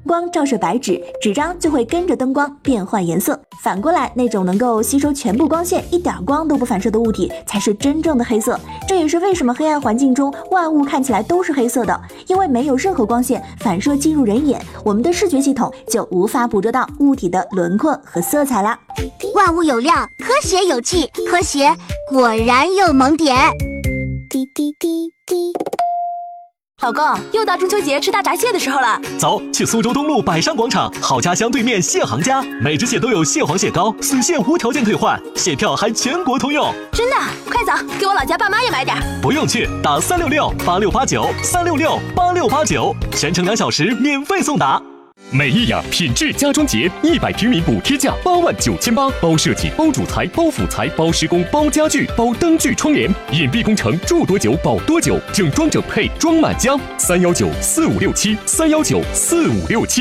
光照射白纸，纸张就会跟着灯光变换颜色。反过来，那种能够吸收全部光线，一点光都不反射的物体，才是真正的黑色。这也是为什么黑暗环境中万物看起来都是黑色的，因为没有任何光线反射进入人眼，我们的视觉系统就无法捕捉到物体的轮廓和色彩啦。 万物有料，科学有趣，科学果然有萌点。滴滴滴滴。 老公，又到中秋节吃大闸蟹的时候了， 走，去苏州东路百上广场好家乡对面蟹行家，每只蟹都有蟹黄蟹膏，死蟹无条件退换，蟹票还全国通用。 真的？快走，给我老家爸妈也买点。 不用去，打3668689，3668689，全程2小时免费送达。 美益雅品质家装节100平米补贴价89800，包设计、包主材、包辅材、包施工、包家具、包灯具窗帘，隐蔽工程，住多久保多久，整装整配装满家。3194567，3194567。